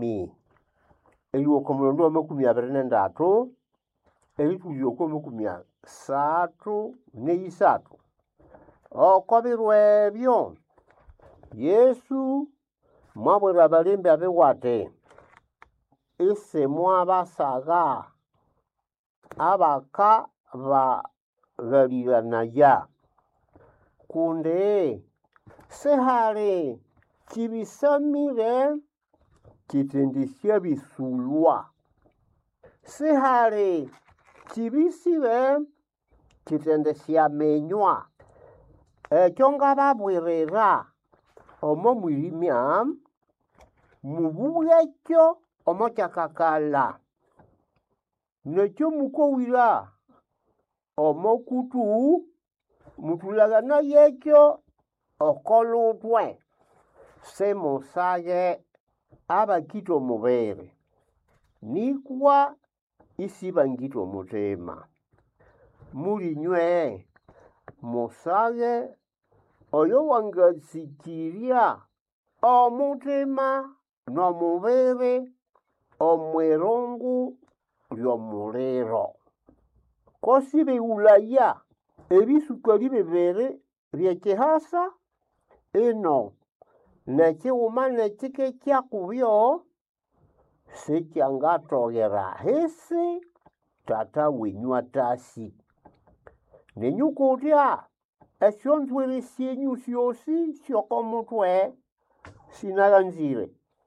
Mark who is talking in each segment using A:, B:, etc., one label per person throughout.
A: 10 elioko mulondo makumi abiri nendatu elitulioko makumi asatu neisatu okobirwa ebyo Yesu mwabwera abalembe abewate ise mwabasaga abaka bagaliranaya kunde sehale kibisamire kitendisya bisulwa sehale kibisire kitendesya menywa ekyo nga babwirira omo mwirimya mubulekyo omo kyakakala nekyo mukowira omo kutu mutulagana yekyo okolutwe semusage abakito mubere nikwa isibangito mutema mulinywe musage oyo wangasikirya omutima nomubere omwerongu lyomuliro kosi biwulaya ebisukali bibere byekihasa ino nekiwuma nekike kyakubyo sikyangatogera hisi tata wenyu atasi nenyukutya esyonzwiri syenyu syosi syokomutwe sinaganzire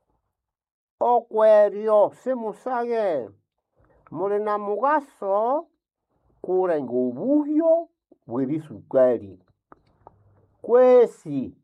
A: okweryo simusage muli na mugaso kulenga obuhyo bwebisukali kwesi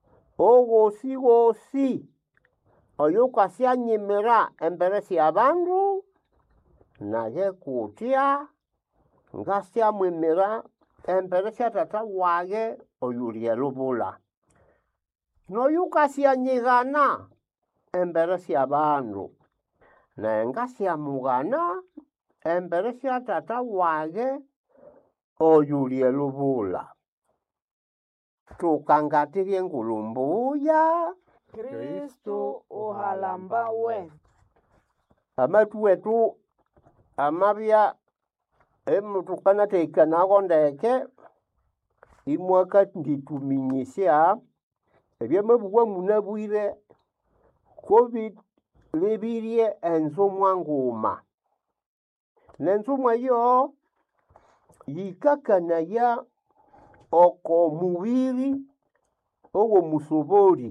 A: ogosi oyo kasyanyimira embere syabandu naye kutya ngasyamwimira embere sya tata wage oyulya lubula noyu kasyanyigana embere syabandu naye ngasyamugana embere sya tata wage oyulya lubula tukangatirye ngulumbuya
B: Kristo uhalambawe
A: amatu wetu amabya emutukanateika nako ndeke imwaka ndituminyisya ebyamabugwa munabwire COVID-libirye enzumwa nguma nenzumwa yo yikakanaya oko mubiri owo musoboli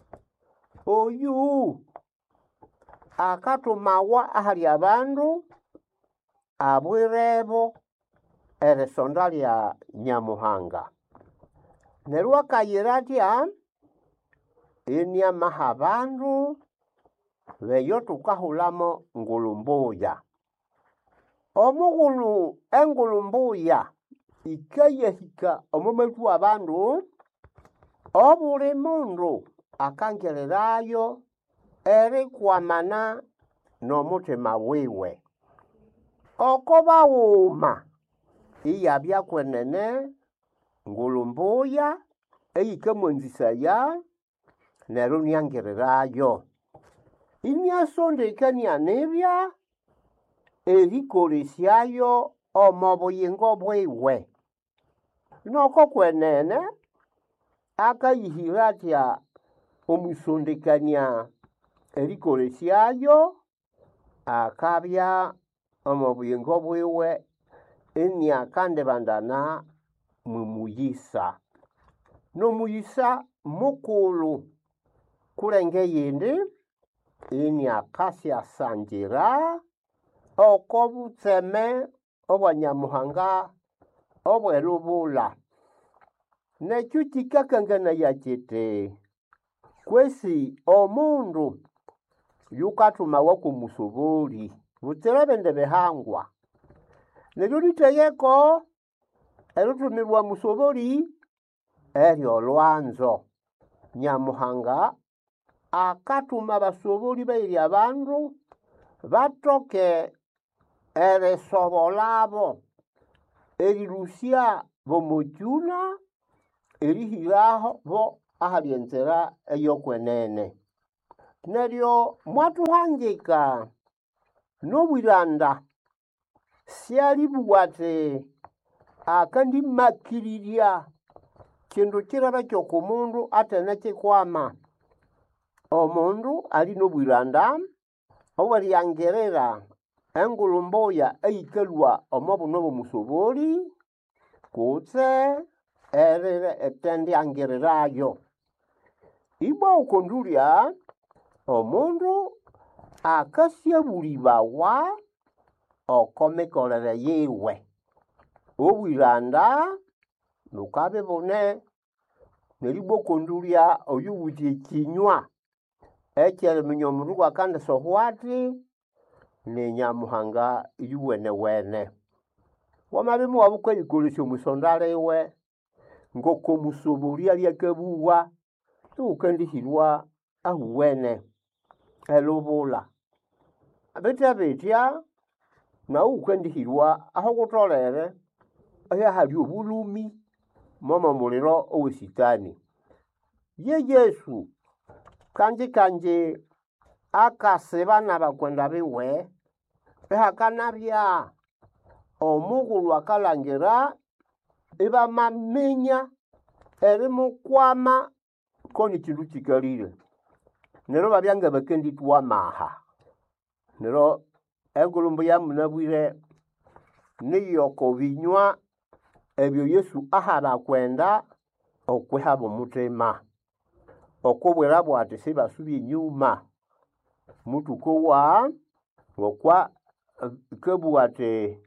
A: oyu akatumawa ahali abandu abwirebo erisonda lya Nyamuhanga neryo akayira atya enyamaha abandu beyo tukahulamo ngulumbuya omughulu engulumbuya ikayahika omumatu abandu obuli mundu akangererayo erikwamana n'omutima wiwe oko bawuma iyabya kwenene ngulumbuya eyikamwanzisaya neryo nyangererayo inyasondekania nibya erikolesyayo omo buyingo bwiwe noko kwenene akayihira atya omusondekania erikolesyayo akabya omo buyingo bwiwe eniakandibandana mumuyisa nomuyisa mukulu kulenge yindi eniakasyasangira oko butseme obwa Nyamuhanga obwelubula nekyo kikakanganaya kiti kwesi omundu yukatumawa kumusoboli butsira bende behangwa neryo liteyeko erutumirwa musoboli eryo lwanzo Nyamuhanga akatuma basoboli bairi abandu batoke eresobolabo erilusya bomokyuna erihiraho bo ahali enzira eyokwenene neryo mwatuhangika n'obwiranda syalibwate akandi makirirya kindu kiraba ky'okumundu atene kikwama. Omundu ali n'obwiranda obweryangerera engulumboya eyikalwa omo buno bw'omusoboli kutse erire etendyangererayo. Ibwa okondulya omundu akasyabulibawa okomikolere yiwe. Obwiranda lukabe bune neribwa okondulya oyu wuthi ekinywa ekyeriminya omundu gwakandisohwati ni Nyamuhanga yuwenewene. Wamabimu wabuka yikolesya omusonda liwe ngoko musoboli alyakabuwa ukandihirwa ahuwene elubula. Betya betya nawu ukandihirwa aho gutolere ayahali obulumi momo muliro owesitani. Ye Yesu kanji akasiba nabakwenda biwe ehakanabya omugulu akalangira ibamaminya erimukwama koni kindu kikalire. Neryo babyanga bakenditwa maha. Neryo engulumbu yamunabwire niyoko binywa ebyo Yesu ahabakwenda okwehaba omutima. Okubwera bwati sibasubye enyuma. Mutukowa ngokwa kabwate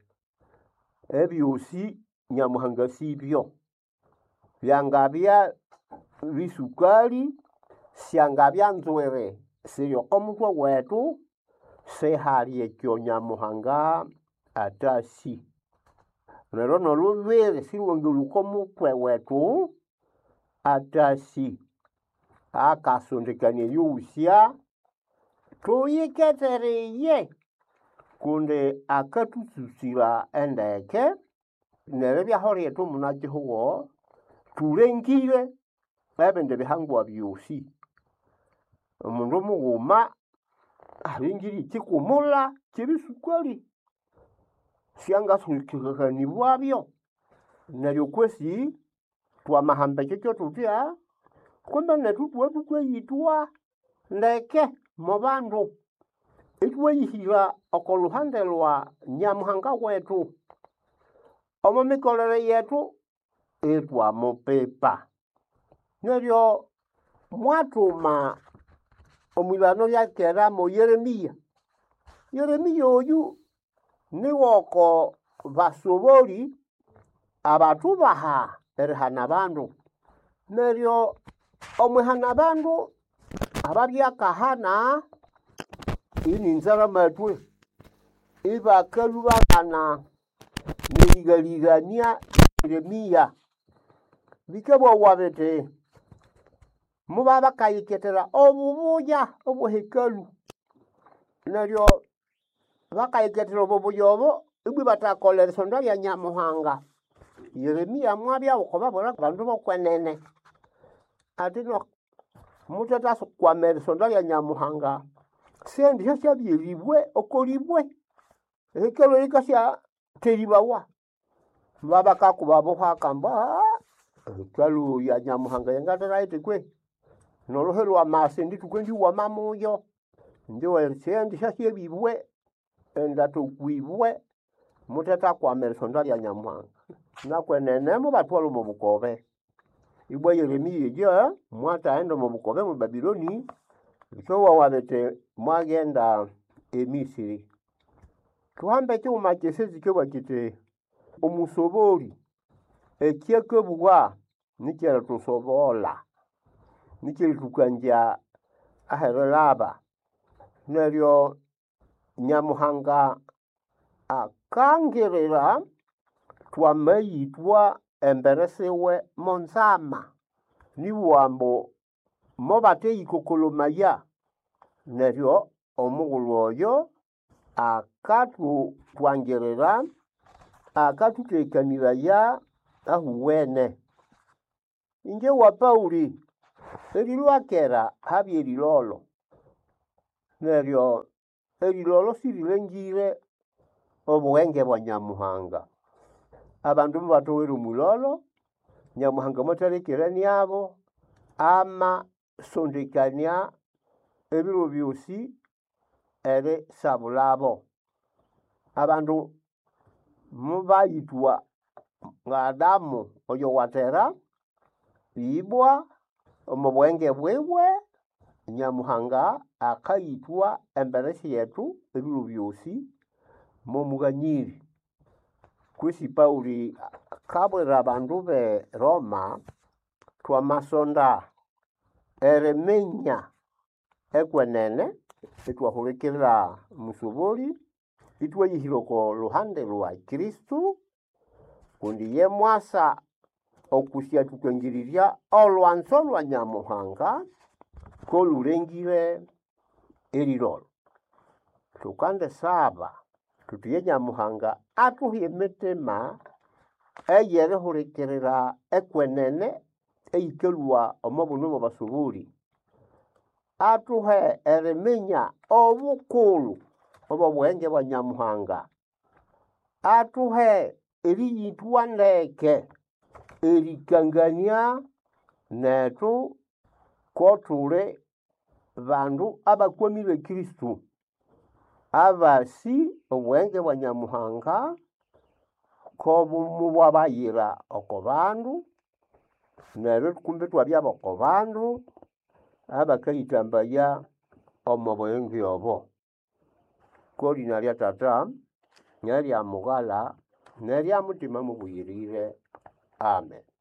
A: ebyosi Nyamuhanga sibyo. Byangabya bisukali syangabya nzwere siryoko mutwe wetu sehali ekyo Nyamuhanga atasi. Neryo nolubiri silwongeluko mutwe wetu atasi. Akasondekania yuusya tuyiketeriye kundi akatususira endeke neryo byaho lyetu munakihuwo tulengire ebindi bihangwa byosi. Omundu mughuma alengire kikumula kibisukali syangasukikakanibwabyo. Neryo kwesi twamahamba ekyo tutya kumbe netu tukweyitwa ndeke mu bandu itweyihira okoluhande lwa Nyamuhanga wetu. Omo mikolere yetu itwamupipa. Neryo mwatuma omwibano lyakera mu Yeremiya. Yeremiya oyu niwoko basoboli abatubaha erihana bandu. Neryo omwihana bandu ababyakahana ininzara matwe ibakalubakana nerigaligania Yeremiya. Bikabwawa biti muba bakayiketera obubuya obwehekalu. Neryo bakayiketera obubuya obo ibwi batakolera isonda lya Nyamuhanga. Yeremiya mwabya ukobabura bandu bokwenene atino mutatasu kwamera isonda lya Nyamuhanga sendi syabyeribwe okolibwe hekalu likasya teribawa babakakuba bohakamba hekalu ya Nyamuhanga yangateraite kwe noluhelu amasendi tukwendi wamamuyo ndiwe sendi syabyebibwe endatokwibwe mutata kwamera isonda lya Nyamuhanga nakwenene mubatwala mu bukobe. Ibwa Yeremiya ejo mwataenda mu bukobe mu Babiloni ikowa wabete mwagenda emisiri. Tuhambe kyuma kyesezi kyoba kite omusoboli ekyekebwa nikyera tusobola nikyera tukanja aherelaba. Neryo Nyamuhanga akangirira twamayitwa emberesiwe monzama niwambo mobateyikokolomaya. Neryo omugulu oyo akatutwangirira akatutekaniraya ahuwene. Inje wa Pauli erilwakera habye erilolo neryo erilolo sirilengire obuwenge bwa Nyamuhanga. Abandu mubatowera omulolo, Nyamuhanga mwathalekeraniabo amasondekania ebiro byosi eri sabulabo. Abandu mubayitwa nga Adamu oyo watera ibwa omu bwenge bwibwe, Nyamuhanga akayitwa embere yetu ebiro byosi mumughanyiri. Kwisi Pauli kabwera abandu be Roma twamasonda eriminya ekwenene itwahulikirira musoboli itwayihira oko luhande lwa Kristu kundi ye mwasa okusya tukwengirirya olwanzo lwa Nyamuhanga kolulengire erilolo. Tukande saba tutuye Nyamuhanga atuhye emitima eyerihulikirira ekwenene eyikalwa omubunu bw'abasoboli. Atuhe eriminya obukulu obwobwenge bwa Nyamuhanga. Atuhe eriyitwa ndeke erikangania netu kotule bandu abakwamire Kristu abasi obwenge bwa Nyamuhanga kobumu bwabayira oko bandu neryo kumbe twabya boko bandu abakayitambaya omu bwenge obo. Kolina lya Tata nerya Mughala nerya Mutima mubuyirire. Amen.